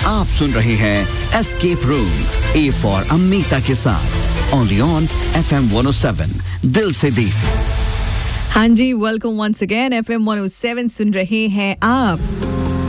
आप सुन रहे हैं escape room, A for Amita के साथ, ओनली ऑन FM 107, दिल से दी। हाँ जी, वेलकम वंस अगेन। FM 107 सुन रहे हैं आप,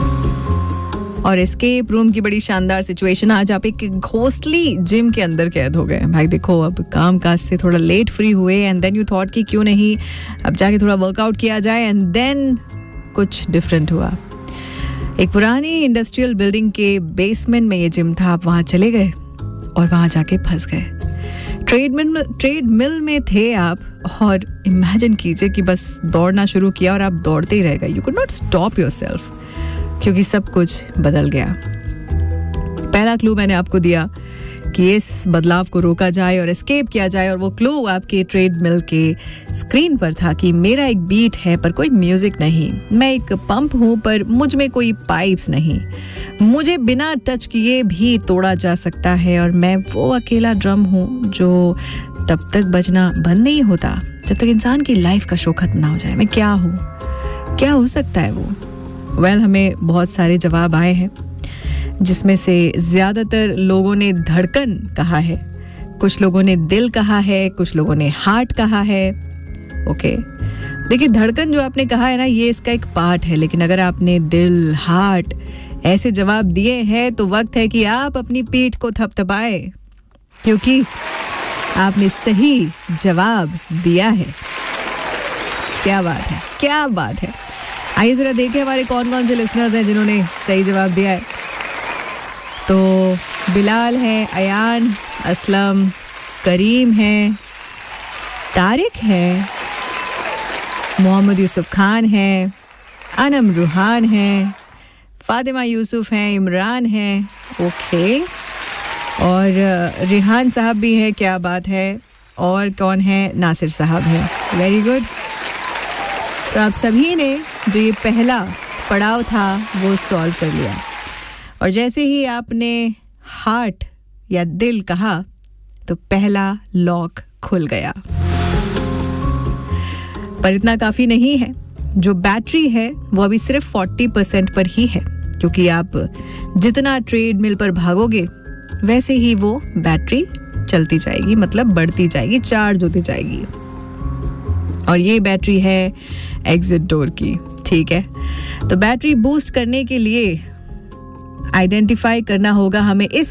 और एस्केप रूम की बड़ी शानदार सिचुएशन। आज आप एक घोस्टली जिम के अंदर कैद हो गए। भाई देखो, अब काम काज से थोड़ा लेट फ्री हुए एंड देन यू थॉट कि क्यों नहीं अब जाके थोड़ा वर्कआउट किया जाए, एंड देन कुछ डिफरेंट हुआ। एक पुरानी इंडस्ट्रियल बिल्डिंग के बेसमेंट में ये जिम था। आप वहाँ चले गए और वहाँ जाके फंस गए। ट्रेडमिल में थे आप, और इमेजिन कीजिए कि बस दौड़ना शुरू किया और आप दौड़ते ही रह गए। You could not stop yourself, क्योंकि सब कुछ बदल गया। पहला क्लू मैंने आपको दिया कि इस बदलाव को रोका जाए और एस्केप किया जाए, और वो क्लू आपके ट्रेडमिल के स्क्रीन पर था कि मेरा एक बीट है पर कोई म्यूजिक नहीं, मैं एक पंप हूँ पर मुझ में कोई पाइप्स नहीं, मुझे बिना टच किए भी तोड़ा जा सकता है, और मैं वो अकेला ड्रम हूँ जो तब तक बजना बंद नहीं होता जब तक इंसान की लाइफ का शो खत्म ना हो जाए। मैं क्या हूँ? क्या हो सकता है वो? वेल, हमें बहुत सारे जवाब आए हैं, जिसमें से ज़्यादातर लोगों ने धड़कन कहा है, कुछ लोगों ने दिल कहा है, कुछ लोगों ने हार्ट कहा है। ओके, देखिए, धड़कन जो आपने कहा है ना, ये इसका एक पार्ट है, लेकिन अगर आपने दिल, हार्ट ऐसे जवाब दिए हैं तो वक्त है कि आप अपनी पीठ को थपथपाएं, क्योंकि आपने सही जवाब दिया है। क्या बात है, क्या बात है। आइए जरा देखें हमारे कौन कौन से लिसनर्स हैं जिन्होंने सही जवाब दिया है। तो बिलाल है, अयान, असलम, करीम है, तारिक है, मोहम्मद यूसुफ खान है, अनम रूहान है, फातिमा यूसुफ हैं, इमरान है, ओके, और रिहान साहब भी है, क्या बात है, और कौन है, नासिर साहब है, वेरी गुड। तो आप सभी ने जो ये पहला पड़ाव था वो सॉल्व कर लिया, और जैसे ही आपने हार्ट या दिल कहा तो पहला लॉक खुल गया। पर इतना काफ़ी नहीं है, जो बैटरी है वो अभी सिर्फ 40% पर ही है, क्योंकि आप जितना ट्रेडमिल पर भागोगे वैसे ही वो बैटरी चलती जाएगी, मतलब बढ़ती जाएगी, चार्ज होती जाएगी। और ये बैटरी है एग्जिट डोर की, ठीक है। तो बैटरी बूस्ट करने के लिए आइडेंटिफाई करना होगा हमें इस